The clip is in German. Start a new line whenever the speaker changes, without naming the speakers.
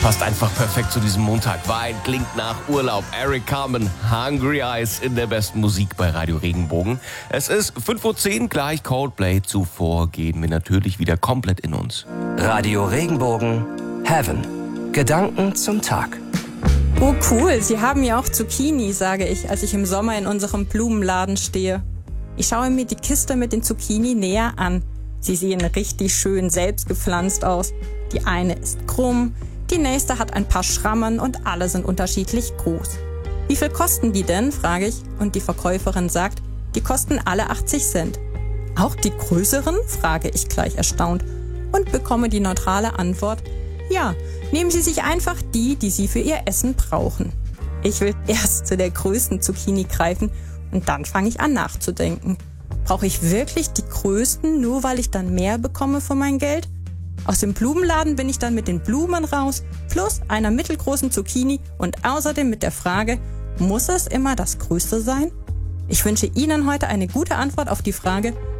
Passt einfach perfekt zu diesem Montag. Wein klingt nach Urlaub. Eric Carmen, Hungry Eyes in der besten Musik bei Radio Regenbogen. Es ist 5:10 Uhr, gleich Coldplay. Zuvor gehen wir natürlich wieder komplett in uns.
Radio Regenbogen, Heaven. Gedanken zum Tag.
Oh cool, Sie haben ja auch Zucchini, sage ich, als ich im Sommer in unserem Blumenladen stehe. Ich schaue mir die Kiste mit den Zucchini näher an. Sie sehen richtig schön selbst gepflanzt aus. Die eine ist krumm, die nächste hat ein paar Schrammen und alle sind unterschiedlich groß. Wie viel kosten die denn, frage ich, und die Verkäuferin sagt, die kosten alle 80 Cent. Auch die größeren, frage ich gleich erstaunt und bekomme die neutrale Antwort, ja, nehmen Sie sich einfach die Sie für Ihr Essen brauchen. Ich will erst zu der größten Zucchini greifen und dann fange ich an nachzudenken. Brauche ich wirklich die größten, nur weil ich dann mehr bekomme für mein Geld? Aus dem Blumenladen bin ich dann mit den Blumen raus, plus einer mittelgroßen Zucchini und außerdem mit der Frage, muss es immer das Größte sein? Ich wünsche Ihnen heute eine gute Antwort auf die Frage,